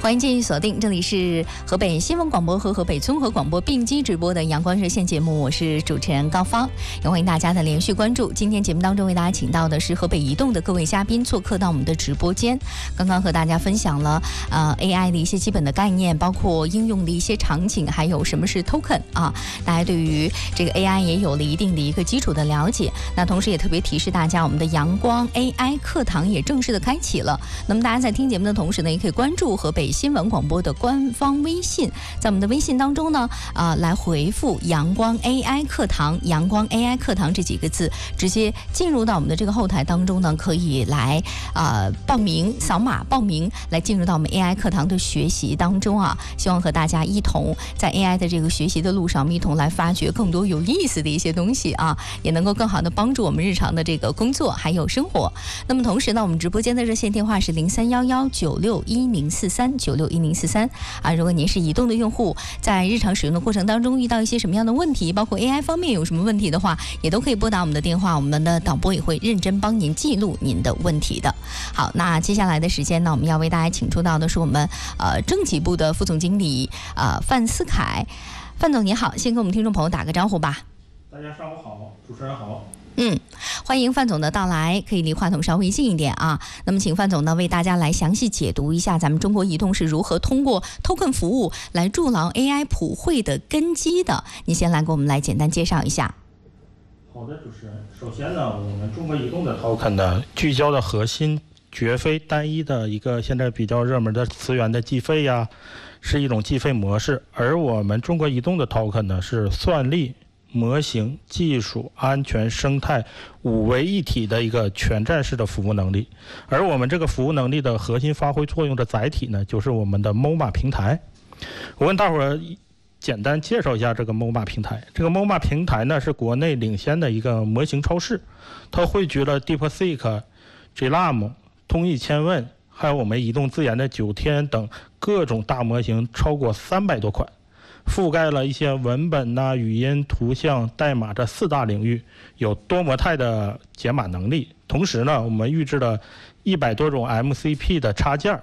欢迎继续锁定，这里是河北新闻广播和河北综合广播并机直播的阳光热线节目，我是主持人高芳，也欢迎大家的连续关注。今天节目当中为大家请到的是河北移动的各位嘉宾做客到我们的直播间，刚刚和大家分享了AI 的一些基本的概念，包括应用的一些场景，还有什么是 token 啊，大家对于这个 AI 也有了一定的一个基础的了解。那同时也特别提示大家，我们的阳光 AI 课堂也正式的开启了。那么大家在听节目的同时呢，也可以关注河北新闻广播的官方微信，在我们的微信当中呢，来回复阳光 AI 课堂，阳光 AI 课堂这几个字，直接进入到我们的这个后台当中呢，可以来报名，扫码报名，来进入到我们 AI 课堂的学习当中啊。希望和大家一同在 AI 的这个学习的路上，我们一同来发掘更多有意思的一些东西啊，也能够更好的帮助我们日常的这个工作还有生活。那么同时呢，我们直播间的热线电话是0311961043961043啊。如果您是移动的用户，在日常使用的过程当中遇到一些什么样的问题，包括 AI 方面有什么问题的话，也都可以拨打我们的电话，我们的导播也会认真帮您记录您的问题的。好，那接下来的时间呢，我们要为大家请出到的是我们政企部的副总经理范思凯。范总你好，先跟我们听众朋友打个招呼吧。 大家上午好，主持人好。 欢迎范总的到来，可以离话筒稍微近一点啊。那么请范总呢为大家来详细解读一下咱们中国移动是如何通过 token 服务来筑牢 AI 普惠的根基的。你先来给我们来简单介绍一下。 好的，主持人。首先呢，我们中国移动的 token 呢，聚焦的核心绝非单一的一个现在比较热门的词源的计费呀，是一种计费模式，而我们中国移动的 token 呢是算力、模型、技术、安全、生态五为一体的一个全站式的服务能力。而我们这个服务能力的核心发挥作用的载体呢，就是我们的 MoMA 平台。我跟大伙儿简单介绍一下这个 MoMA 平台。这个 MoMA 平台呢是国内领先的一个模型超市，它汇聚了 DeepSeek、GLaM、通义千问，还有我们移动自研的9天等各种大模型超过300多款，覆盖了一些文本语音、图像、代码这4大领域，有多模态的解码能力。同时呢，我们预制了100多种 MCP 的插件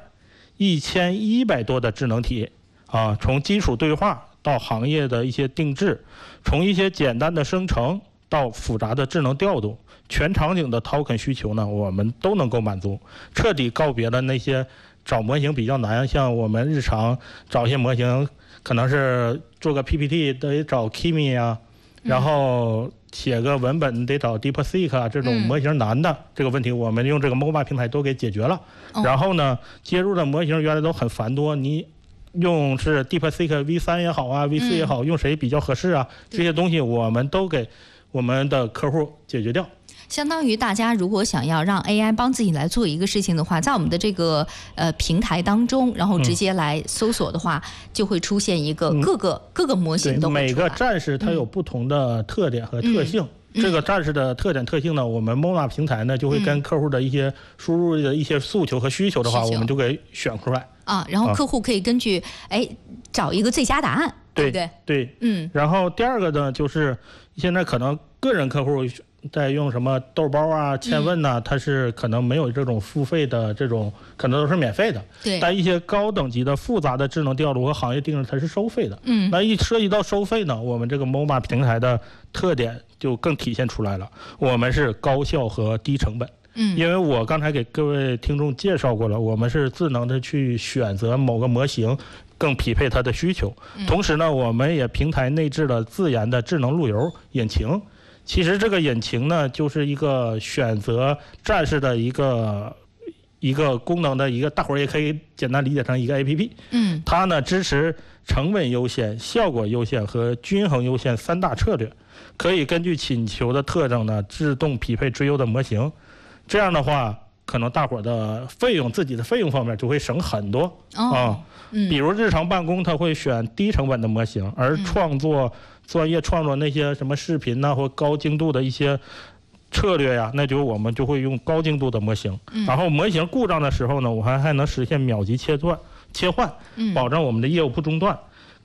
，1100多的智能体啊，从基础对话到行业的一些定制，从一些简单的生成到复杂的智能调度，全场景的 token 需求呢，我们都能够满足，彻底告别了那些找模型比较难，像我们日常找一些模型，可能是做个 PPT 得找 Kimi 啊，然后写个文本得找 DeepSeek 啊，这种模型难的这个问题，我们用这个 MoMA 平台都给解决了。然后呢，接入的模型原来都很繁多，你用是 DeepSeek V3 也好啊 V4 也好，用谁比较合适啊，这些东西我们都给我们的客户解决掉。 相当于大家如果想要让 AI 帮自己来做一个事情的话，在我们的这个平台当中，然后直接来搜索的话，就会出现一个各个模型都会出来。 每个战士它有不同的特点和特性。这个战士的特点特性呢，我们 MoMA 平台呢就会跟客户的一些输入的一些诉求和需求的话，我们就给选出来啊，然后客户可以根据找一个最佳答案，对不对？ 对，然后第二个呢，就是现在可能个人客户在用什么豆包啊、千问呐，它是可能没有这种付费的，这种可能都是免费的。 对。 但一些高等级的复杂的智能调度和行业定制它是收费的。那一涉及到收费呢，我们这个 MoMA 平台的特点就更体现出来了。我们是高效和低成本。因为我刚才给各位听众介绍过了，我们是智能的去选择某个模型更匹配它的需求。同时呢，我们也平台内置了自研的智能路由引擎。其实这个引擎呢，就是一个选择战士的一个功能的一个，大伙儿也可以简单理解成一个 APP。它呢支持成本优先、效果优先和均衡优先3大策略，可以根据请求的特征呢自动匹配最优的模型。这样的话，可能大伙儿的费用，自己的费用方面就会省很多比如日常办公，它会选低成本的模型，而专业创作那些什么视频呐，或高精度的一些策略呀，那就我们就会用高精度的模型。然后模型故障的时候呢，我还能实现秒级切换，保证我们的业务不中断。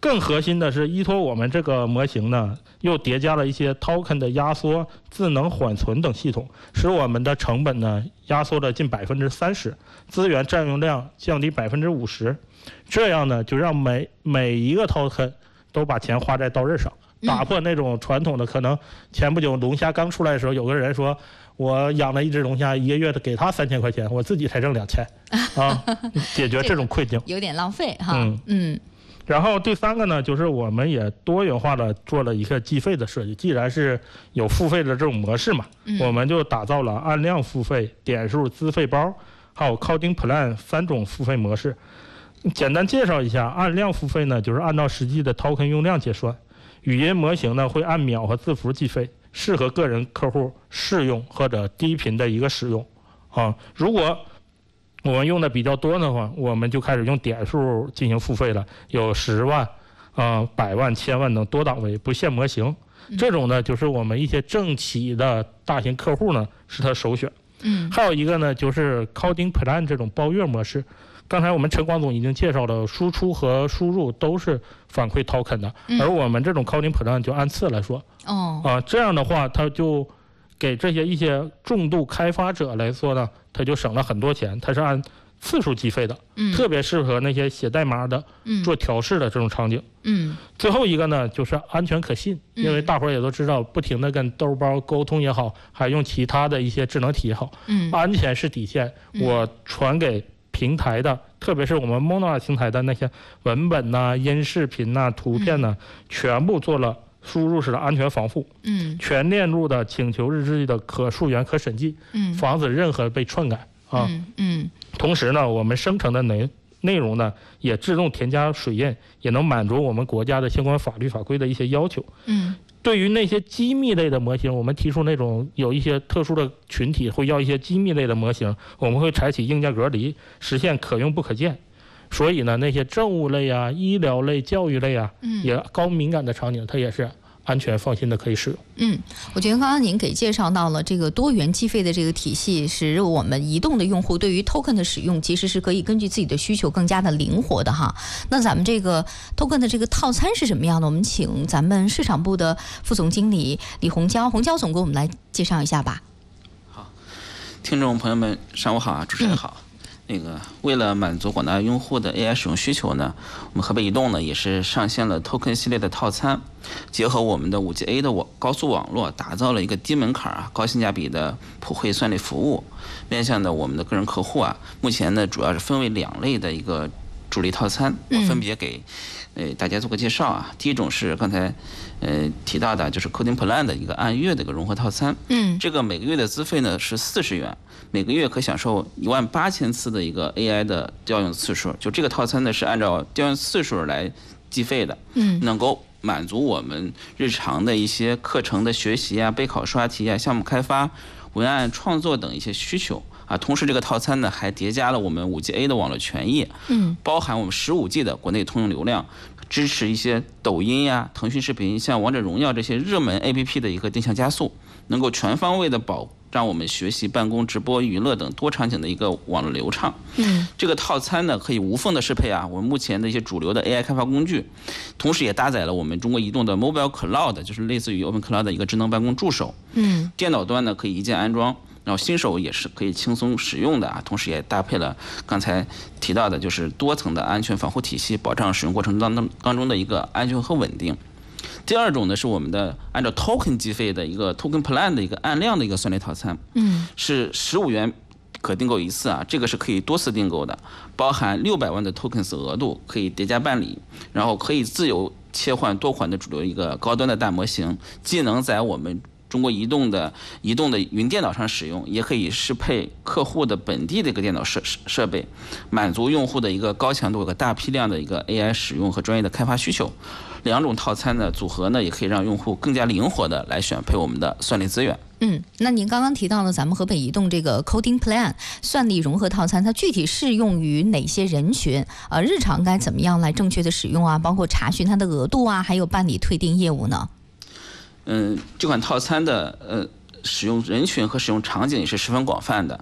更核心的是，依托我们这个模型呢，又叠加了一些 token 的压缩、智能缓存等系统，使我们的成本呢压缩了近30%，资源占用量降低50%。这样呢，就让每一个 token 都把钱花在刀刃上，打破那种传统的可能。前不久龙虾刚出来的时候，有个人说，我养了一只龙虾，1个月的给他3000块钱，我自己才挣2000啊，解决这种困境， 有点浪费哈。 然后第3个呢，就是我们也多元化的做了一个计费的设计。既然是有付费的这种模式嘛，我们就打造了按量付费、点数资费包，还有 coding plan 3种付费模式。简单介绍一下，按量付费呢，就是按照实际的 token 用量结算；语音模型呢，会按秒和字符计费，适合个人客户试用或者低频的一个使用。如果我们用的比较多的话，我们就开始用点数进行付费了，有10万、100万、1000万等多档位，不限模型。这种呢，就是我们一些政企的大型客户呢是他首选。还有一个呢，就是 coding plan 这种包月模式。刚才我们陈广总已经介绍了，输出和输入都是反馈 token 的，而我们这种 coding plan 就按次来说。这样的话，它就给这些一些重度开发者来说呢，它就省了很多钱，它是按次数计费的，特别适合那些写代码的、做调试的这种场景。最后一个呢，就是安全可信，因为大伙儿也都知道，不停的跟兜包沟通也好，还用其他的一些智能体也好，安全是底线。我传给平台的，特别是我们 Mono 平台的那些文本呐、音视频呐、图片呐，全部做了输入式的安全防护，全链路的请求日志的可溯源、可审计，防止任何被篡改啊。同时呢，我们生成的内容呢，也自动添加水印，也能满足我们国家的相关法律法规的一些要求。对于那些机密类的模型，我们提出那种有一些特殊的群体会要一些机密类的模型，我们会采取硬件隔离，实现可用不可见。所以呢，那些政务类啊、医疗类、教育类啊，也高敏感的场景，它也是安全放心的可以使用。 我觉得刚刚您给介绍到了这个多元计费的这个体系，使我们移动的用户对于 token 的使用其实是可以根据自己的需求更加的灵活的哈。那咱们这个 token 的这个套餐是什么样的？我们请咱们市场部的副总经理李洪娇总给我们来介绍一下吧。 好，听众朋友们上午好啊，主持人好。为了满足广大用户的 AI 使用需求呢，我们河北移动呢也是上线了 Token 系列的套餐，结合我们的5G A 的高速网络，打造了一个低门槛高性价比的普惠算力服务，面向的我们的个人客户啊。目前呢主要是分为2类的一个主力套餐，我分别给大家做个介绍啊。第一种是刚才提到的，就是 Coding Plan 的一个按月的一个融合套餐。这个每个月的资费呢是40元，每个月可享受18000次的一个 AI 的调用次数。就这个套餐呢是按照调用次数来计费的，能够满足我们日常的一些课程的学习啊、备考刷题啊、项目开发、文案创作等一些需求啊。同时这个套餐呢还叠加了我们5G A 的网络权益，包含我们15G 的国内通用流量，支持一些抖音呀、腾讯视频、像王者荣耀这些热门 APP 的一个定向加速，能够全方位的保障我们学习、办公、直播、娱乐等多场景的一个网络流畅。这个套餐呢可以无缝的适配啊我们目前的一些主流的 AI 开发工具，同时也搭载了我们中国移动的 Mobile Cloud， 就是类似于 Open Cloud 的一个智能办公助手。电脑端呢可以一键安装，然后新手也是可以轻松使用的啊。同时也搭配了刚才提到的就是多层的安全防护体系，保障使用过程当中的一个安全和稳定。第二种呢是我们的按照 token 计费的一个 token plan 的一个按量的一个算力套餐，是15元可订购一次啊，这个是可以多次订购的，包含600万的 tokens 额度，可以叠加办理，然后可以自由切换多款的主流一个高端的大模型，既能在我们中国移动的云电脑上使用，也可以适配客户的本地的一个电脑设备，满足用户的一个高强度和大批量的一个 AI 使用和专业的开发需求。2种套餐的组合呢，也可以让用户更加灵活的来选配我们的算力资源。 那您刚刚提到了咱们河北移动这个 Coding Plan 算力融合套餐，它具体适用于哪些人群？日常该怎么样来正确的使用啊？包括查询它的额度啊，还有办理退订业务呢？ 这款套餐的使用人群和使用场景也是十分广泛的，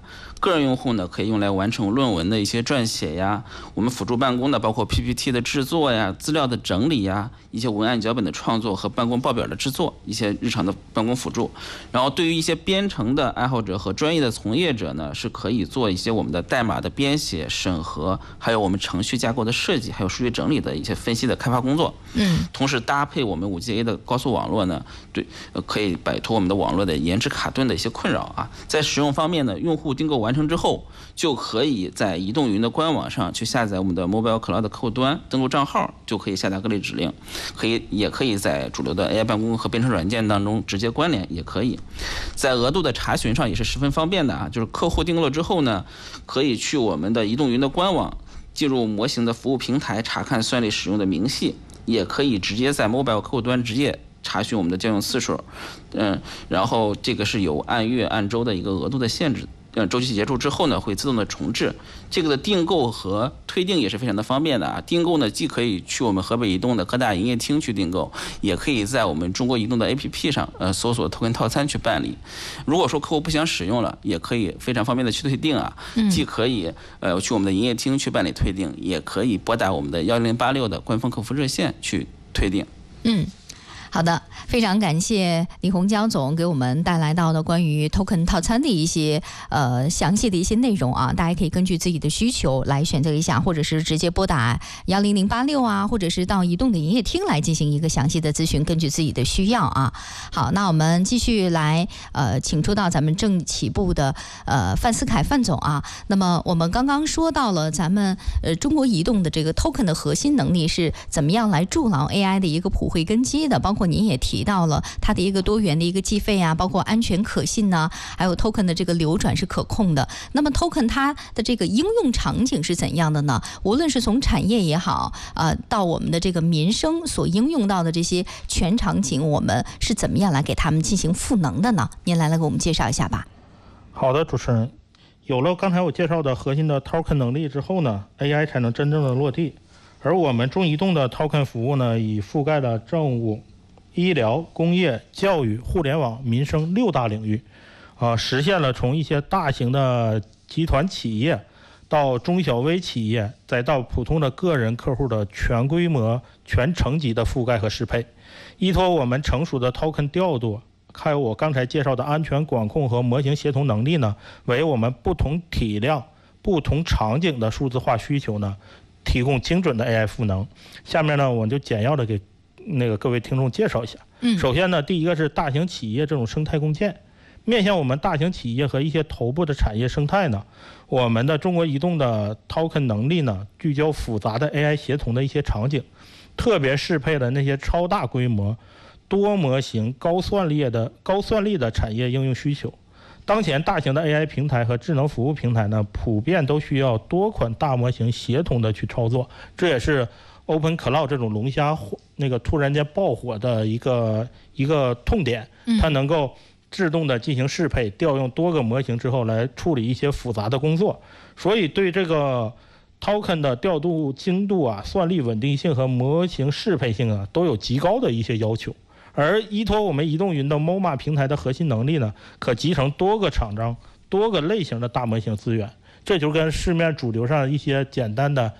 个人用户呢可以用来完成论文的一些撰写呀，我们辅助办公的包括 PPT 的制作呀、资料的整理呀、一些文案脚本的创作和办公报表的制作，一些日常的办公辅助。然后对于一些编程的爱好者和专业的从业者呢，是可以做一些我们的代码的编写、审核，还有我们程序架构的设计，还有数据整理的一些分析的开发工作。同时搭配我们5G的高速网络呢，可以摆脱我们的网络的延迟卡顿的一些困扰啊。在使用方面呢，用户订购完成之后，就可以在移动云的官网上去下载我们的 Mobile Cloud 客户端，登录账号就可以下达各类指令，也可以在主流的 AI 办公和编程软件当中直接关联，也可以。在额度的查询上也是十分方便的啊，就是客户订购了之后呢，可以去我们的移动云的官网，进入模型的服务平台查看算力使用的明细，也可以直接在 Mobile 客户端直接查询我们的校用次数，然后这个是有按月按周的一个额度的限制，周期结束之后呢会自动的重置。这个的订购和退订也是非常的方便的啊。订购呢既可以去我们河北移动的各大营业厅去订购，也可以在我们中国移动的 APP 上搜索token套餐去办理。如果说客户不想使用了，也可以非常方便的去退订啊，既可以去我们的营业厅去办理退订，也可以拨打我们的1086的官方客服热线去退订。 好的，非常感谢李洪江总给我们带来到的关于 token 套餐的一些详细的一些内容啊，大家可以根据自己的需求来选择一下，或者是直接拨打10086啊，或者是到移动的营业厅来进行一个详细的咨询，根据自己的需要啊。好，那我们继续来请出到咱们正起步的范思凯范总啊。那么我们刚刚说到了咱们中国移动的这个 token 的核心能力是怎么样来筑牢 AI 的一个普惠根基的，包括您也提到了它的一个多元的一个计费啊，包括安全可信呢，还有 token 的这个流转是可控的。那么 token 它的这个应用场景是怎样的呢？无论是从产业也好，到我们的这个民生所应用到的这些全场景，我们是怎么样来给他们进行赋能的呢？您来给我们介绍一下吧。 好的，主持人，有了刚才我介绍的核心的 token 能力之后呢 ，AI 才能真正的落地。而我们中移动的 token 服务呢，已覆盖了政务、医疗、工业、教育、互联网、民生6大领域，实现了从一些大型的集团企业到中小微企业，再到普通的个人客户的全规模、全层级的覆盖和适配。依托我们成熟的 token 调度，还有我刚才介绍的安全管控和模型协同能力呢，为我们不同体量、不同场景的数字化需求呢，提供精准的 AI 赋能。下面呢，我就简要的给各位听众介绍一下。首先呢，第一个是大型企业这种生态共建，面向我们大型企业和一些头部的产业生态呢，我们的中国移动的 token 能力呢，聚焦复杂的 AI 协同的一些场景，特别适配了那些超大规模、多模型、高算力的产业应用需求。当前大型的 AI 平台和智能服务平台呢，普遍都需要多款大模型协同的去操作，这也是 Open Cloud 这种龙虾突然间爆火的一个痛点，它能够自动的进行适配，调用多个模型之后来处理一些复杂的工作，所以对这个 token 的调度精度啊、算力稳定性和模型适配性啊，都有极高的一些要求。而依托我们移动云的 MoMA 平台的核心能力呢，可集成多个厂商、多个类型的大模型资源，这就跟市面主流上一些简单的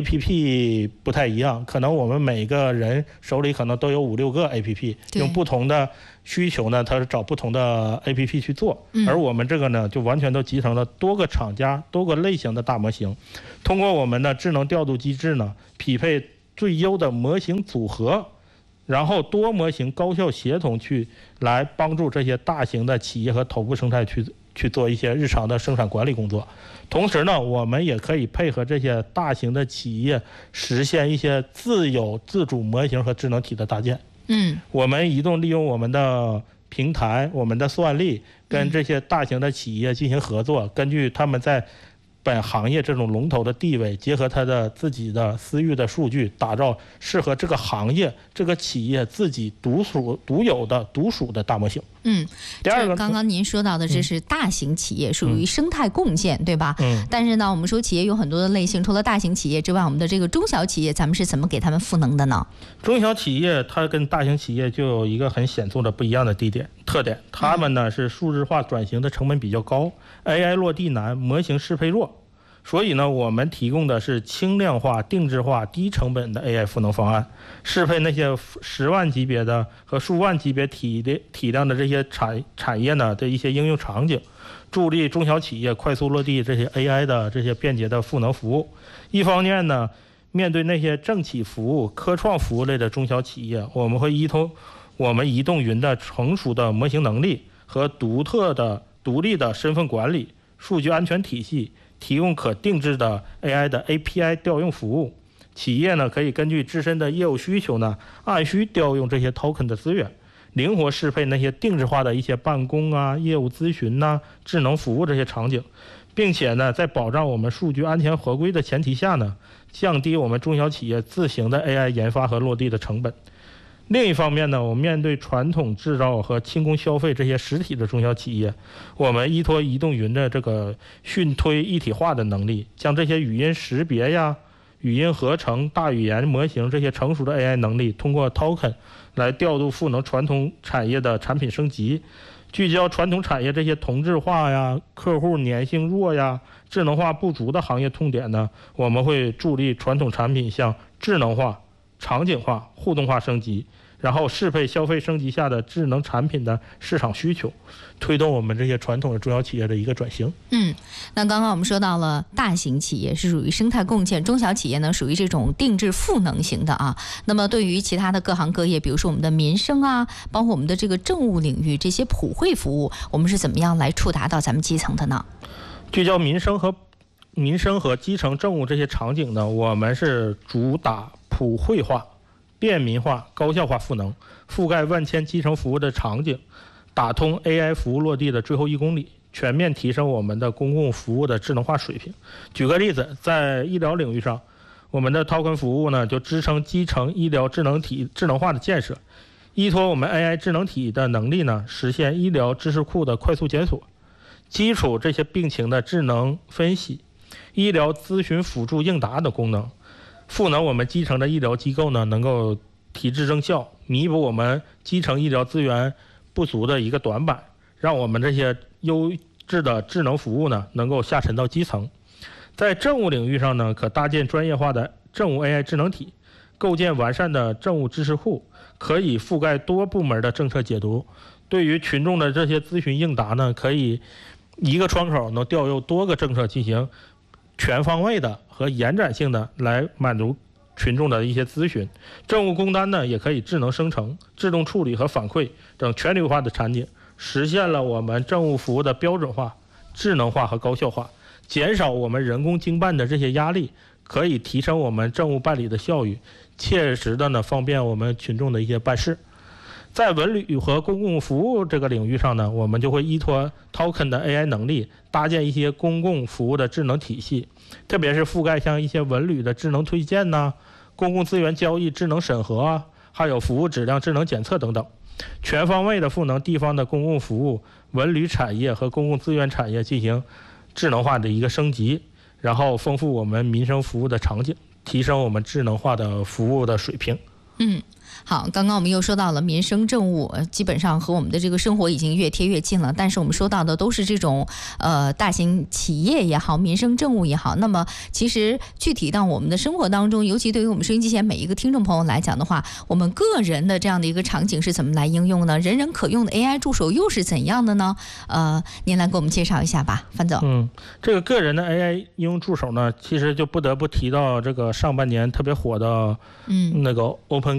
APP 不太一样，可能我们每个人手里可能都有5-6个 APP， 用不同的需求呢，它是找不同的 APP 去做，而我们这个呢，就完全都集成了多个厂家、多个类型的大模型，通过我们的智能调度机制呢，匹配最优的模型组合，然后多模型高效协同来帮助这些大型的企业和头部生态去做一些日常的生产管理工作。同时呢，我们也可以配合这些大型的企业实现一些自有自主模型和智能体的搭建。我们移动利用我们的平台、我们的算力，跟这些大型的企业进行合作，根据他们在本行业这种龙头的地位，结合它的自己的私域的数据，打造适合这个行业、这个企业自己独属的大模型。第二个， 刚刚您说到的这是大型企业，属于生态共建，对吧？但是呢，我们说企业有很多的类型，除了大型企业之外，我们的这个中小企业，咱们是怎么给他们赋能的呢？ 中小企业它跟大型企业就有一个很显著的不一样的特点，他们呢是数字化转型的成本比较高，AI 落地难，模型适配弱。所以呢，我们提供的是轻量化、定制化、低成本的 AI 赋能方案，适配那些10万级别的和数万级别体量的这些产业呢的一些应用场景，助力中小企业快速落地这些 AI 的这些便捷的赋能服务。一方面呢，面对那些政企服务、科创服务类的中小企业，我们会依托我们移动云的成熟的模型能力和独立的身份管理、数据安全体系，提供可定制的 AI 的 API 调用服务。企业呢可以根据自身的业务需求呢，按需调用这些 token 的资源，灵活适配那些定制化的一些办公啊、业务咨询呐、智能服务这些场景，并且呢，在保障我们数据安全合规的前提下呢，降低我们中小企业自行的 AI 研发和落地的成本。另一方面呢，我们面对传统制造和轻工消费这些实体的中小企业，我们依托移动云的这个讯推一体化的能力，将这些语音识别呀、语音合成、大语言模型这些成熟的 AI 能力，通过 token 来调度赋能传统产业的产品升级，聚焦传统产业这些同质化呀、客户粘性弱呀、智能化不足的行业痛点呢，我们会助力传统产品向智能化、场景化、互动化升级，然后适配消费升级下的智能产品的市场需求，推动我们这些传统的中小企业的一个转型。 那刚刚我们说到了大型企业是属于生态共建，中小企业呢属于这种定制赋能型的啊。那么对于其他的各行各业，比如说我们的民生啊，包括我们的这个政务领域这些普惠服务，我们是怎么样来触达到咱们基层的呢？ 聚焦民生和基层政务这些场景呢，我们是主打普惠化、便民化、高效化赋能，覆盖万千基层服务的场景，打通 AI 服务落地的最后1公里，全面提升我们的公共服务的智能化水平。举个例子，在医疗领域上，我们的 token 服务呢就支撑基层医疗智能化的建设，依托我们 AI 智能体的能力呢，实现医疗知识库的快速检索，基础这些病情的智能分析、医疗咨询辅助应答的功能，赋能我们基层的医疗机构呢，能够提质增效，弥补我们基层医疗资源不足的一个短板，让我们这些优质的智能服务呢，能够下沉到基层。在政务领域上呢，可搭建专业化的政务 AI 智能体，构建完善的政务知识库，可以覆盖多部门的政策解读。对于群众的这些咨询应答呢，可以一个窗口能调用多个政策进行全方位的和延展性的来满足群众的一些咨询。政务工单呢，也可以智能生成、自动处理和反馈等全流化的场景，实现了我们政务服务的标准化、智能化和高效化，减少我们人工经办的这些压力，可以提升我们政务办理的效率，切实的呢方便我们群众的一些办事。在文旅和公共服务这个领域上呢，我们就会依托 token 的 AI 能力，搭建一些公共服务的智能体系，特别是覆盖像一些文旅的智能推荐呐、公共资源交易智能审核啊，还有服务质量智能检测等等，全方位的赋能地方的公共服务、文旅产业和公共资源产业进行智能化的一个升级，然后丰富我们民生服务的场景，提升我们智能化的服务的水平。 好，刚刚我们又说到了民生政务，基本上和我们的这个生活已经越贴越近了。但是我们说到的都是这种大型企业也好，民生政务也好。那么其实具体到我们的生活当中，尤其对于我们收音机前每一个听众朋友来讲的话，我们个人的这样的一个场景是怎么来应用呢？人人可用的 AI 助手又是怎样的呢？您来给我们介绍一下吧，范总。 这个个人的 AI 应用助手呢，其实就不得不提到这个上半年特别火的那个 Open